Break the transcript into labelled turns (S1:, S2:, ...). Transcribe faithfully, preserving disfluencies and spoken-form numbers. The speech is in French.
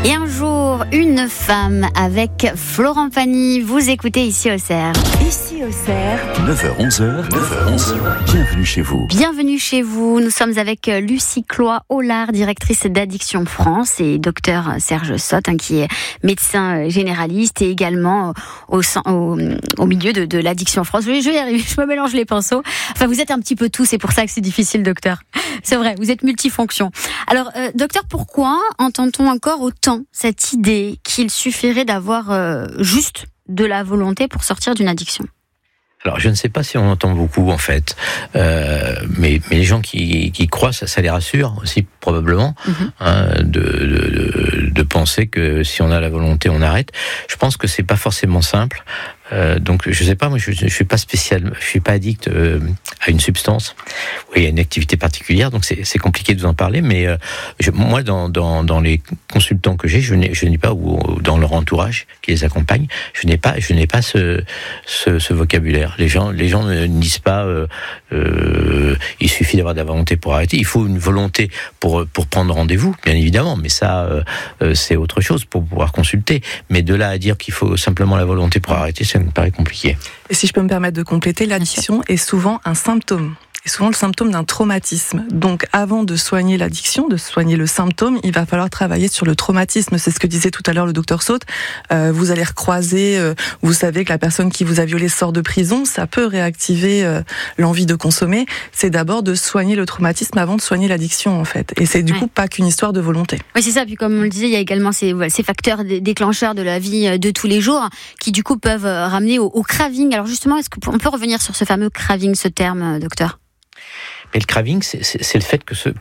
S1: Et un jour, une femme avec Florent Pagny. Vous écoutez ici au C E R.
S2: Ici au C E R.
S3: neuf heures onze heures, neuf heures onze heures, bienvenue chez vous.
S1: Bienvenue chez vous. Nous sommes avec Lucie Cloy-Hollard, directrice d'Addiction France, et docteur Serge Sott, hein, qui est médecin généraliste et également au, au, au milieu de, de l'Addiction France. Je, je vais y arriver, je me mélange les pinceaux. Enfin, vous êtes un petit peu tout, c'est pour ça que c'est difficile, docteur. C'est vrai, vous êtes multifonction. Alors, euh, docteur, pourquoi entend-on encore autant cette idée qu'il suffirait d'avoir euh, juste de la volonté pour sortir d'une addiction ?
S4: Alors, je ne sais pas si on entend beaucoup, en fait, euh, mais, mais les gens qui, qui croient, ça, ça les rassure aussi, probablement, mm-hmm. hein, de, de, de penser que si on a la volonté, on arrête. Je pense que c'est pas forcément simple. Euh, donc, je sais pas, moi, je, je suis pas spécial, je suis pas addict euh, à une substance ou à une activité particulière, donc c'est, c'est compliqué de vous en parler. Mais euh, je, moi, dans, dans, dans les consultants que j'ai, je n'ai, je n'ai pas, ou dans leur entourage qui les accompagne, je n'ai pas, je n'ai pas ce, ce, ce vocabulaire. Les gens, les gens ne disent pas, euh, euh, il suffit d'avoir de la volonté pour arrêter. Il faut une volonté pour pour prendre rendez-vous, bien évidemment, mais ça, euh, c'est autre chose pour pouvoir consulter. Mais de là à dire qu'il faut simplement la volonté pour arrêter, ça me paraît compliqué.
S2: Et si je peux me permettre de compléter, l'addiction est souvent un symptôme. est souvent le symptôme d'un traumatisme. Donc, avant de soigner l'addiction, de soigner le symptôme, il va falloir travailler sur le traumatisme. C'est ce que disait tout à l'heure le docteur Sott. Euh, vous allez recroiser, euh, vous savez que la personne qui vous a violé sort de prison, ça peut réactiver euh, l'envie de consommer. C'est d'abord de soigner le traumatisme avant de soigner l'addiction, en fait. Et c'est du ouais. coup pas qu'une histoire de volonté.
S1: Oui, c'est ça. Puis comme on le disait, il y a également ces, ces facteurs déclencheurs de la vie de tous les jours qui, du coup, peuvent ramener au, au craving. Alors justement, est-ce qu'on peut revenir sur ce fameux craving, ce terme, docteur ?
S4: Mais le craving, c'est, c'est, c'est le fait que ce,